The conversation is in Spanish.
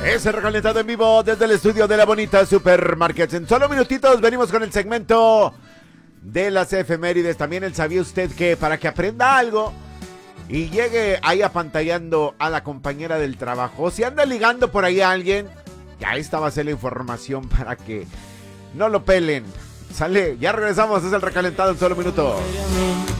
Es el recalentado en vivo desde el estudio de la bonita Supermarkets. En solo minutitos venimos con el segmento de las efemérides. También el ¿sabía usted que? Para que aprenda algo y llegue ahí apantallando a la compañera del trabajo. Si anda ligando por ahí a alguien, ya esta va a ser la información para que no lo pelen. Sale, ya regresamos, es el recalentado en solo minutos.